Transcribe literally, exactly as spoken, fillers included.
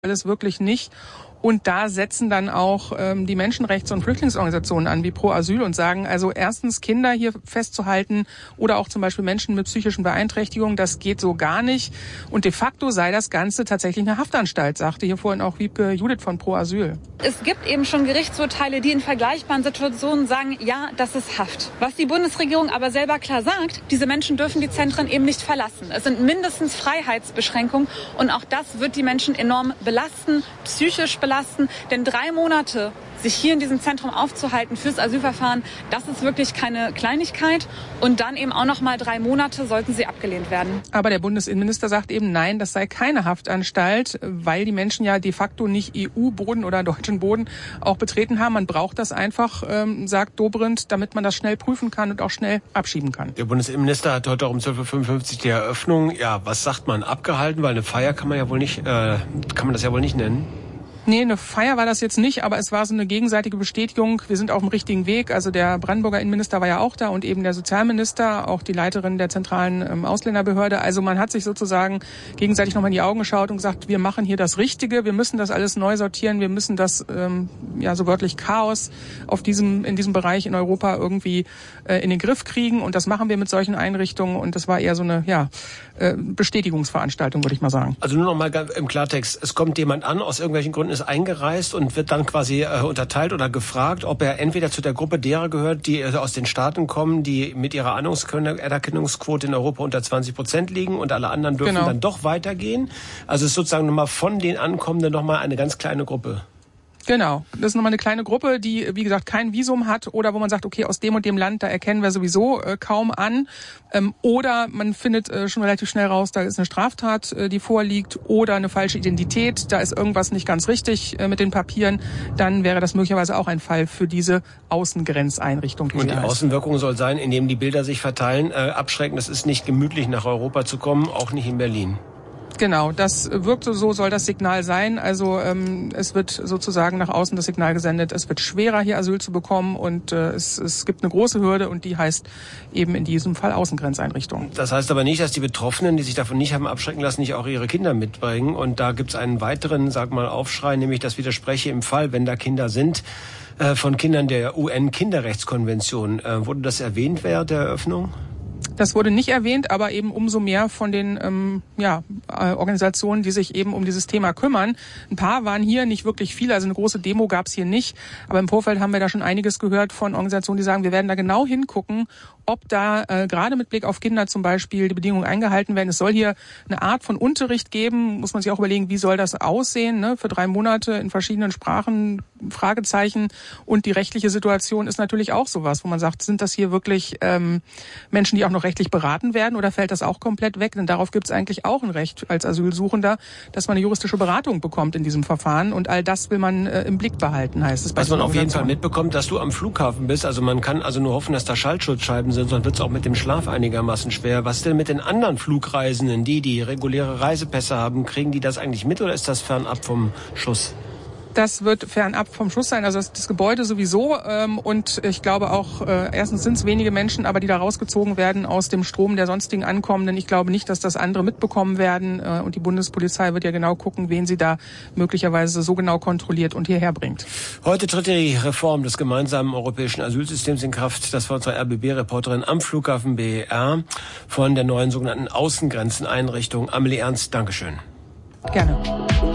alles wirklich nicht. Und da setzen dann auch ähm, die Menschenrechts- und Flüchtlingsorganisationen an, wie Pro Asyl, und sagen, also erstens Kinder hier festzuhalten oder auch zum Beispiel Menschen mit psychischen Beeinträchtigungen, das geht so gar nicht. Und de facto sei das Ganze tatsächlich eine Haftanstalt, sagte hier vorhin auch Wiebke Judith von Pro Asyl. Es gibt eben schon Gerichtsurteile, die in vergleichbaren Situationen sagen, ja, das ist Haft. Was die Bundesregierung aber selber klar sagt, diese Menschen dürfen die Zentren eben nicht verlassen. Es sind mindestens Freiheitsbeschränkungen und auch das wird die Menschen enorm belasten, psychisch belasten. Belasten, denn drei Monate sich hier in diesem Zentrum aufzuhalten fürs Asylverfahren, das ist wirklich keine Kleinigkeit. Und dann eben auch noch mal drei Monate sollten sie abgelehnt werden. Aber der Bundesinnenminister sagt eben, nein, das sei keine Haftanstalt, weil die Menschen ja de facto nicht E U-Boden oder deutschen Boden auch betreten haben. Man braucht das einfach, ähm, sagt Dobrindt, damit man das schnell prüfen kann und auch schnell abschieben kann. Der Bundesinnenminister hat heute um zwölf Uhr fünfundfünfzig die Eröffnung, ja, was sagt man, abgehalten, weil eine Feier kann man ja wohl nicht, äh, kann man das ja wohl nicht nennen. Nee, eine Feier war das jetzt nicht, aber es war so eine gegenseitige Bestätigung, wir sind auf dem richtigen Weg. Also der Brandenburger Innenminister war ja auch da und eben der Sozialminister, auch die Leiterin der zentralen ähm, Ausländerbehörde. Also man hat sich sozusagen gegenseitig nochmal in die Augen geschaut und gesagt, wir machen hier das Richtige, wir müssen das alles neu sortieren, wir müssen das, ähm, ja so wörtlich Chaos auf diesem, in diesem Bereich in Europa irgendwie äh, in den Griff kriegen, und das machen wir mit solchen Einrichtungen, und das war eher so eine, ja, äh, Bestätigungsveranstaltung, würde ich mal sagen. Also nur noch mal im Klartext, es kommt jemand an, aus irgendwelchen Gründen ist eingereist und wird dann quasi äh, unterteilt oder gefragt, ob er entweder zu der Gruppe derer gehört, die äh, aus den Staaten kommen, die mit ihrer Anerkennungsquote in Europa unter zwanzig Prozent liegen, und alle anderen dürfen genau. dann doch weitergehen. Also es ist sozusagen nochmal von den Ankommenden nochmal eine ganz kleine Gruppe. Genau, das ist nochmal eine kleine Gruppe, die, wie gesagt, kein Visum hat oder wo man sagt, okay, aus dem und dem Land, da erkennen wir sowieso äh, kaum an. Ähm, oder man findet äh, schon relativ schnell raus, da ist eine Straftat, äh, die vorliegt, oder eine falsche Identität, da ist irgendwas nicht ganz richtig äh, mit den Papieren. Dann wäre das möglicherweise auch ein Fall für diese Außengrenzeinrichtung. Die und die heißt. Außenwirkung soll sein, indem die Bilder sich verteilen, äh, abschrecken. Es ist nicht gemütlich, nach Europa zu kommen, auch nicht in Berlin. Genau, das wirkt so, soll das Signal sein. Also ähm, es wird sozusagen nach außen das Signal gesendet, es wird schwerer, hier Asyl zu bekommen, und äh, es, es gibt eine große Hürde, und die heißt eben in diesem Fall Außengrenzeinrichtung. Das heißt aber nicht, dass die Betroffenen, die sich davon nicht haben abschrecken lassen, nicht auch ihre Kinder mitbringen. Und da gibt es einen weiteren, sag mal, Aufschrei, nämlich das widerspreche im Fall, wenn da Kinder sind, äh, von Kindern der U N-Kinderrechtskonvention. Äh, wurde das erwähnt während der Eröffnung? Das wurde nicht erwähnt, aber eben umso mehr von den ähm, ja, äh, Organisationen, die sich eben um dieses Thema kümmern. Ein paar waren hier, nicht wirklich viele, also eine große Demo gab es hier nicht. Aber im Vorfeld haben wir da schon einiges gehört von Organisationen, die sagen, wir werden da genau hingucken, ob da äh, gerade mit Blick auf Kinder zum Beispiel die Bedingungen eingehalten werden. Es soll hier eine Art von Unterricht geben, muss man sich auch überlegen, wie soll das aussehen, ne? Für drei Monate in verschiedenen Sprachen, Fragezeichen. Und die rechtliche Situation ist natürlich auch sowas, wo man sagt, sind das hier wirklich ähm, Menschen, die auch noch rechtlich beraten werden, oder fällt das auch komplett weg? Denn darauf gibt es eigentlich auch ein Recht als Asylsuchender, dass man eine juristische Beratung bekommt in diesem Verfahren, und all das will man äh, im Blick behalten, heißt es. Was man auf jeden Fall mitbekommt, dass du am Flughafen bist, also man kann also nur hoffen, dass da Schallschutzscheiben sind, sonst wird es auch mit dem Schlaf einigermaßen schwer. Was denn mit den anderen Flugreisenden, die die reguläre Reisepässe haben, kriegen die das eigentlich mit, oder ist das fernab vom Schuss? Das wird fernab vom Schuss sein, also das, das Gebäude sowieso. Ähm, und ich glaube auch, äh, erstens sind es wenige Menschen, aber die da rausgezogen werden aus dem Strom der sonstigen Ankommenden. Ich glaube nicht, dass das andere mitbekommen werden. Äh, und die Bundespolizei wird ja genau gucken, wen sie da möglicherweise so genau kontrolliert und hierher bringt. Heute tritt die Reform des gemeinsamen europäischen Asylsystems in Kraft. Das war unsere R B B-Reporterin am Flughafen B E R von der neuen sogenannten Außengrenzeneinrichtung. Amelie Ernst, Dankeschön. Gerne.